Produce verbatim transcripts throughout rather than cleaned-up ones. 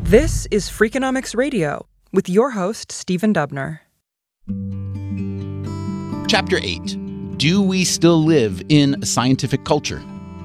This is Freakonomics Radio with your host, Stephen Dubner. Chapter eight. Do we still live in a scientific culture?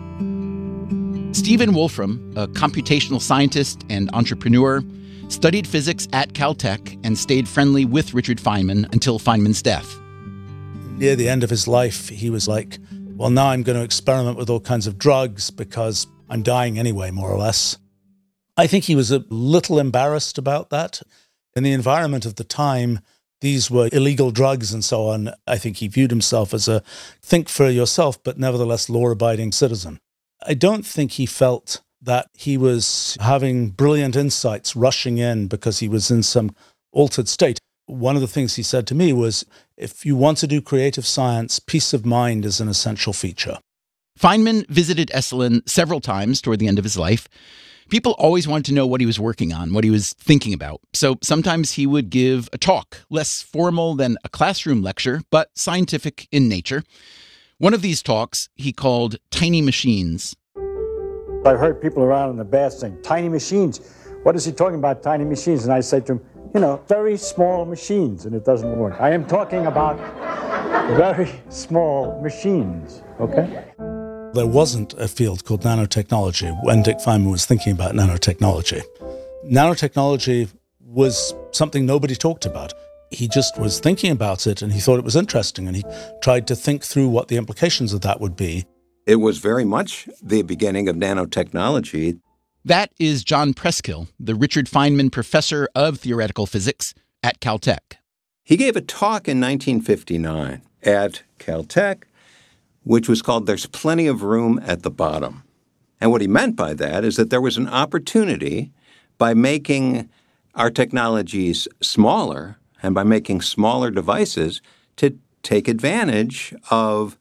Stephen Wolfram, a computational scientist and entrepreneur, studied physics at Caltech and stayed friendly with Richard Feynman until Feynman's death. Near the end of his life, he was like, well, now I'm going to experiment with all kinds of drugs because I'm dying anyway, more or less. I think he was a little embarrassed about that. In the environment of the time, these were illegal drugs and so on. I think he viewed himself as a think for yourself, but nevertheless law-abiding citizen. I don't think he felt that he was having brilliant insights rushing in because he was in some altered state. One of the things he said to me was, if you want to do creative science, peace of mind is an essential feature. Feynman visited Esalen several times toward the end of his life. People always wanted to know what he was working on, what he was thinking about. So sometimes he would give a talk, less formal than a classroom lecture, but scientific in nature. One of these talks he called Tiny Machines. I've heard people around in the bath saying, tiny machines. What is he talking about, tiny machines? And I say to him, you know, very small machines, and it doesn't work. I am talking about very small machines, okay? There wasn't a field called nanotechnology when Dick Feynman was thinking about nanotechnology. Nanotechnology was something nobody talked about. He just was thinking about it and he thought it was interesting and he tried to think through what the implications of that would be. It was very much the beginning of nanotechnology. That is John Preskill, the Richard Feynman Professor of Theoretical Physics at Caltech. He gave a talk in nineteen fifty-nine at Caltech, which was called There's Plenty of Room at the Bottom. And what he meant by that is that there was an opportunity by making our technologies smaller and by making smaller devices to take advantage of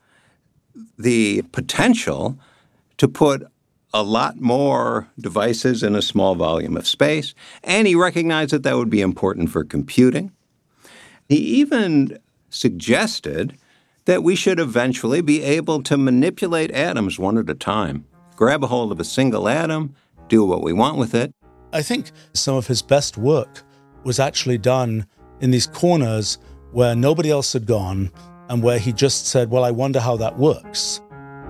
the potential to put a lot more devices in a small volume of space. And he recognized that that would be important for computing. He even suggested that we should eventually be able to manipulate atoms one at a time, grab a hold of a single atom, do what we want with it. I think some of his best work was actually done in these corners where nobody else had gone and where he just said, well, I wonder how that works.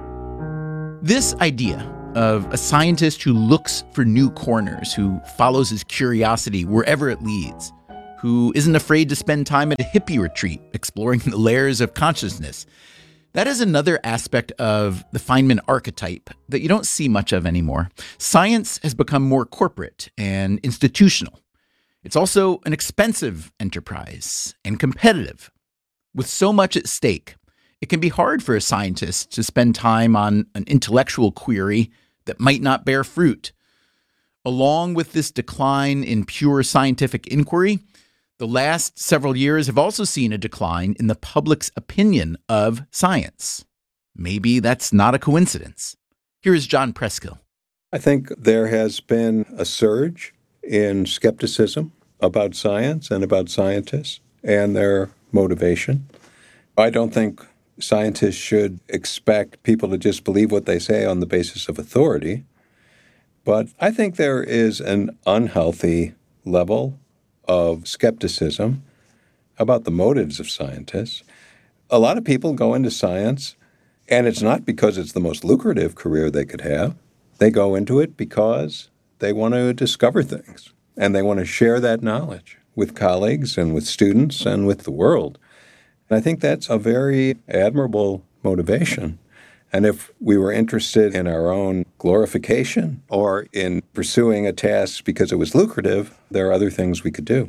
This idea of a scientist who looks for new corners, who follows his curiosity wherever it leads, who isn't afraid to spend time at a hippie retreat exploring the layers of consciousness. That is another aspect of the Feynman archetype that you don't see much of anymore. Science has become more corporate and institutional. It's also an expensive enterprise and competitive. With so much at stake, it can be hard for a scientist to spend time on an intellectual query that might not bear fruit. Along with this decline in pure scientific inquiry, the last several years have also seen a decline in the public's opinion of science. Maybe that's not a coincidence. Here is John Preskill. I think there has been a surge in skepticism about science and about scientists and their motivation. I don't think scientists should expect people to just believe what they say on the basis of authority, but I think there is an unhealthy level of skepticism about the motives of scientists. A lot of people go into science, and it's not because it's the most lucrative career they could have. They go into it because they want to discover things, and they want to share that knowledge with colleagues and with students and with the world. And I think that's a very admirable motivation. And if we were interested in our own glorification or in pursuing a task because it was lucrative, there are other things we could do.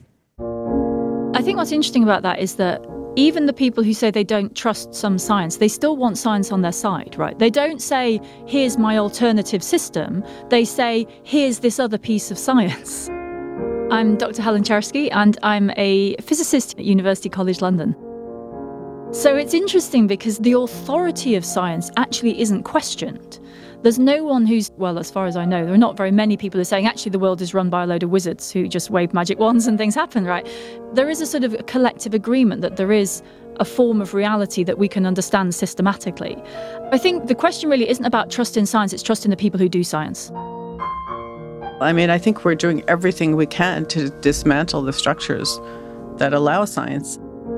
I think what's interesting about that is that even the people who say they don't trust some science, they still want science on their side, right? They don't say, here's my alternative system. They say, here's this other piece of science. I'm Doctor Helen Czerski, and I'm a physicist at University College London. So it's interesting because the authority of science actually isn't questioned. There's no one who's, well, as far as I know, there are not very many people who are saying, actually, the world is run by a load of wizards who just wave magic wands and things happen, right? There is a sort of collective agreement that there is a form of reality that we can understand systematically. I think the question really isn't about trust in science, it's trust in the people who do science. I mean, I think we're doing everything we can to dismantle the structures that allow science.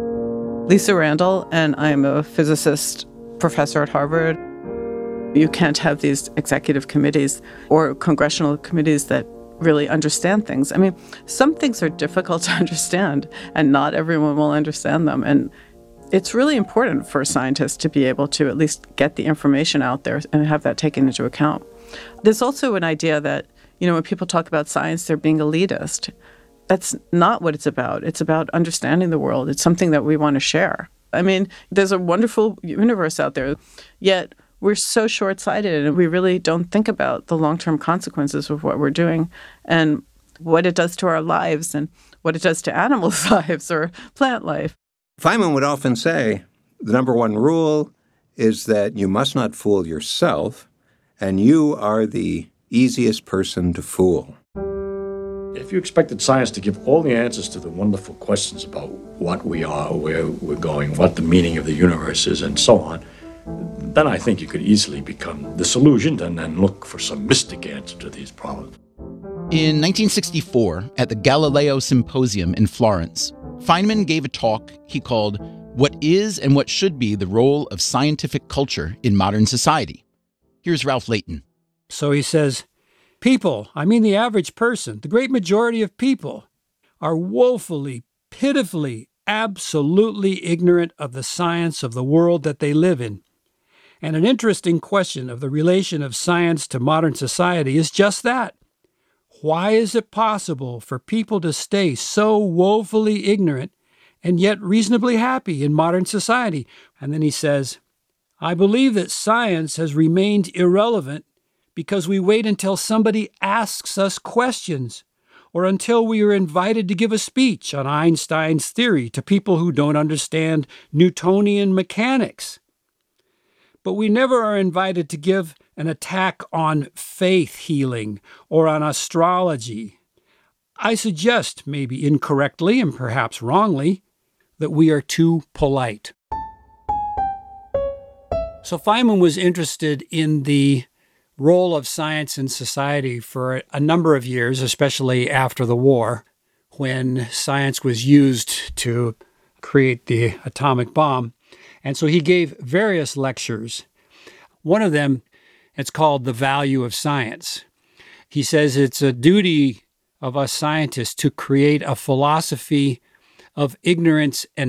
Lisa Randall, and I'm a physicist professor at Harvard. You can't have these executive committees or congressional committees that really understand things. I mean, some things are difficult to understand, and not everyone will understand them. And it's really important for scientists to be able to at least get the information out there and have that taken into account. There's also an idea that, you know, when people talk about science, they're being elitist. That's not what it's about. It's about understanding the world. It's something that we want to share. I mean, there's a wonderful universe out there, yet we're so short-sighted and we really don't think about the long-term consequences of what we're doing and what it does to our lives and what it does to animals' lives or plant life. Feynman would often say, the number one rule is that you must not fool yourself, and you are the easiest person to fool. If you expected science to give all the answers to the wonderful questions about what we are, where we're going, what the meaning of the universe is, and so on, then I think you could easily become disillusioned and then look for some mystic answer to these problems. In nineteen sixty-four, at the Galileo Symposium in Florence, Feynman gave a talk he called What Is and What Should Be the Role of Scientific Culture in Modern Society. Here's Ralph Layton. So he says, people, I mean the average person, the great majority of people, are woefully, pitifully, absolutely ignorant of the science of the world that they live in. And an interesting question of the relation of science to modern society is just that. Why is it possible for people to stay so woefully ignorant and yet reasonably happy in modern society? And then he says, I believe that science has remained irrelevant because we wait until somebody asks us questions or until we are invited to give a speech on Einstein's theory to people who don't understand Newtonian mechanics. But we never are invited to give an attack on faith healing or on astrology. I suggest, maybe incorrectly and perhaps wrongly, that we are too polite. So Feynman was interested in the role of science in society for a number of years, especially after the war, when science was used to create the atomic bomb. And so he gave various lectures. One of them, it's called The Value of Science. He says it's a duty of us scientists to create a philosophy of ignorance and